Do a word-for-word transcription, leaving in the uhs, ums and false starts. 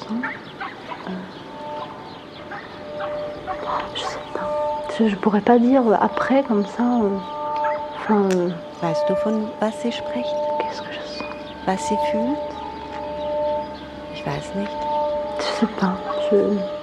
sens. Euh, je sais pas. Je, je pourrais pas dire après comme ça. Euh, enfin, euh, Weißt du, von was sie spricht? qu'est-ce que je sens? Was sie fühlt? Ich weiß nicht. Je sais pas. Je...